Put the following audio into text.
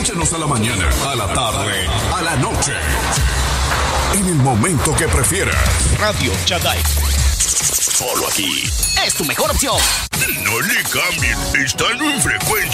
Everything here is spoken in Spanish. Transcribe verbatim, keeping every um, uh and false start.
Escúchanos a la mañana, a la tarde, a la noche. En el momento que prefieras. Radio Chagai. Solo aquí. Es tu mejor opción. No le cambien, están en frecuencia.